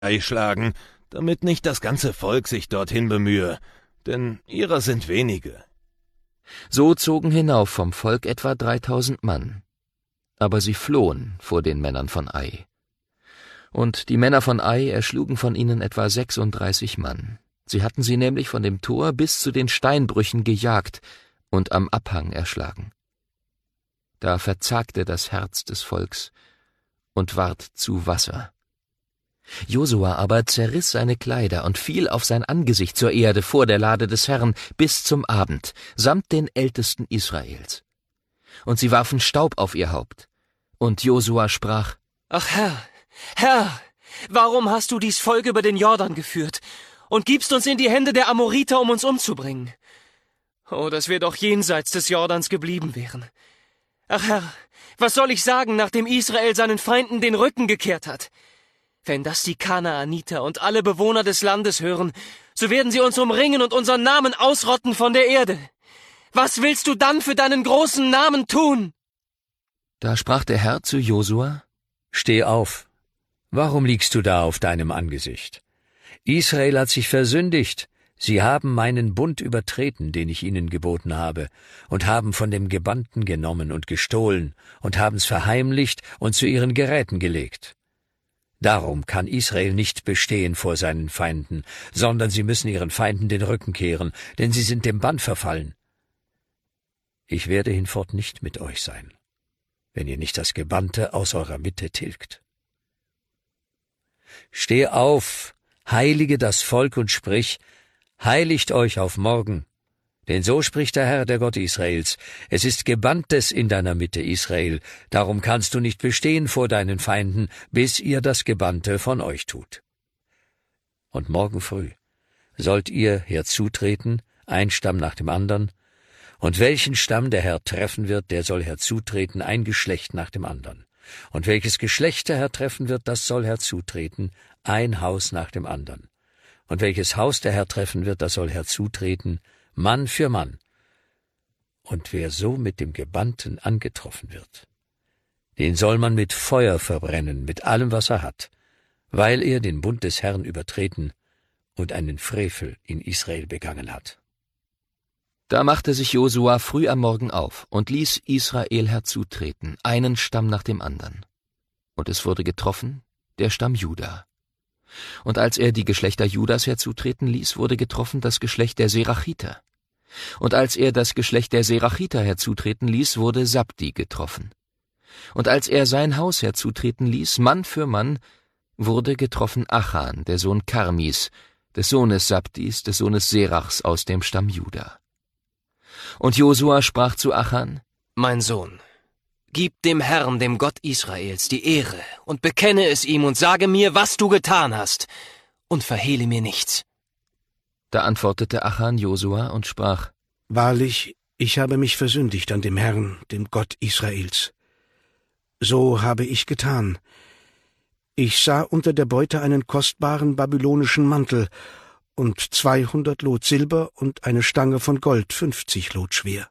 schlagen, damit nicht das ganze Volk sich dorthin bemühe, denn ihrer sind wenige.« So zogen hinauf vom Volk etwa 3000 Mann. Aber sie flohen vor den Männern von Ai. Und die Männer von Ai erschlugen von ihnen etwa 36 Mann. Sie hatten sie nämlich von dem Tor bis zu den Steinbrüchen gejagt und am Abhang erschlagen. Da verzagte das Herz des Volks und ward zu Wasser. Josua aber zerriss seine Kleider und fiel auf sein Angesicht zur Erde vor der Lade des Herrn bis zum Abend, samt den Ältesten Israels. Und sie warfen Staub auf ihr Haupt. Und Josua sprach: »Ach Herr, Herr, warum hast du dies Volk über den Jordan geführt und gibst uns in die Hände der Amoriter, um uns umzubringen? Oh, dass wir doch jenseits des Jordans geblieben wären. Ach Herr, was soll ich sagen, nachdem Israel seinen Feinden den Rücken gekehrt hat? Wenn das die Kanaaniter und alle Bewohner des Landes hören, so werden sie uns umringen und unseren Namen ausrotten von der Erde. Was willst du dann für deinen großen Namen tun?« Da sprach der Herr zu Josua: »Steh auf! Warum liegst du da auf deinem Angesicht? Israel hat sich versündigt. Sie haben meinen Bund übertreten, den ich ihnen geboten habe, und haben von dem Gebannten genommen und gestohlen und haben's verheimlicht und zu ihren Geräten gelegt. Darum kann Israel nicht bestehen vor seinen Feinden, sondern sie müssen ihren Feinden den Rücken kehren, denn sie sind dem Bann verfallen. Ich werde hinfort nicht mit euch sein, wenn ihr nicht das Gebannte aus eurer Mitte tilgt. Steh auf, heilige das Volk und sprich: Heiligt euch auf morgen. Denn so spricht der Herr, der Gott Israels: Es ist Gebanntes in deiner Mitte, Israel, darum kannst du nicht bestehen vor deinen Feinden, bis ihr das Gebannte von euch tut. Und morgen früh sollt ihr herzutreten, ein Stamm nach dem andern, und welchen Stamm der Herr treffen wird, der soll herzutreten, ein Geschlecht nach dem andern. Und welches Geschlecht der Herr treffen wird, das soll herzutreten, ein Haus nach dem andern. Und welches Haus der Herr treffen wird, das soll herzutreten, Mann für Mann. Und wer so mit dem Gebannten angetroffen wird, den soll man mit Feuer verbrennen, mit allem, was er hat, weil er den Bund des Herrn übertreten und einen Frevel in Israel begangen hat.« Da machte sich Josua früh am Morgen auf und ließ Israel herzutreten, einen Stamm nach dem andern. Und es wurde getroffen der Stamm Juda. Und als er die Geschlechter Judas herzutreten ließ, wurde getroffen das Geschlecht der Serachiter. Und als er das Geschlecht der Serachiter herzutreten ließ, wurde Sabdi getroffen. Und als er sein Haus herzutreten ließ, Mann für Mann, wurde getroffen Achan, der Sohn Karmis, des Sohnes Sabdis, des Sohnes Serachs aus dem Stamm Juda. Und Josua sprach zu Achan: »Mein Sohn, gib dem Herrn, dem Gott Israels, die Ehre und bekenne es ihm und sage mir, was du getan hast, und verhehle mir nichts.« Da antwortete Achan Josua und sprach: »Wahrlich, ich habe mich versündigt an dem Herrn, dem Gott Israels. So habe ich getan. Ich sah unter der Beute einen kostbaren babylonischen Mantel und 200 Lot Silber und eine Stange von Gold, 50 Lot schwer.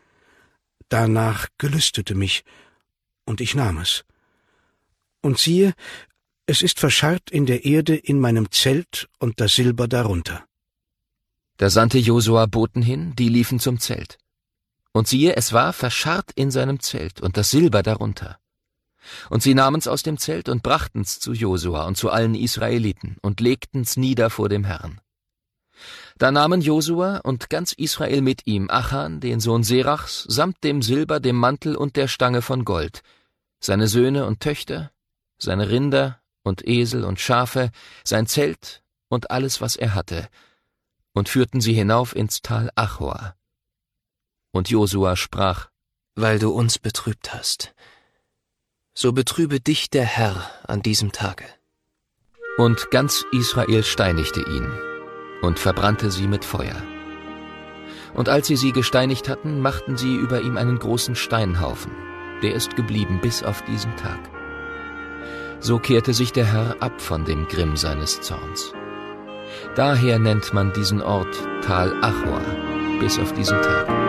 Danach gelüstete mich, und ich nahm es. Und siehe, es ist verscharrt in der Erde in meinem Zelt und das Silber darunter.« Da sandte Josua Boten hin, die liefen zum Zelt. Und siehe, es war verscharrt in seinem Zelt und das Silber darunter. Und sie nahmen's aus dem Zelt und brachten's zu Josua und zu allen Israeliten und legten's nieder vor dem Herrn. Da nahmen Josua und ganz Israel mit ihm Achan, den Sohn Serachs, samt dem Silber, dem Mantel und der Stange von Gold, seine Söhne und Töchter, seine Rinder und Esel und Schafe, sein Zelt und alles, was er hatte, und führten sie hinauf ins Tal Achor. Und Josua sprach: »Weil du uns betrübt hast, so betrübe dich der Herr an diesem Tage.« Und ganz Israel steinigte ihn und verbrannte sie mit Feuer. Und als sie gesteinigt hatten, machten sie über ihm einen großen Steinhaufen, der ist geblieben bis auf diesen Tag. So kehrte sich der Herr ab von dem Grimm seines Zorns. Daher nennt man diesen Ort Tal Achor bis auf diesen Tag.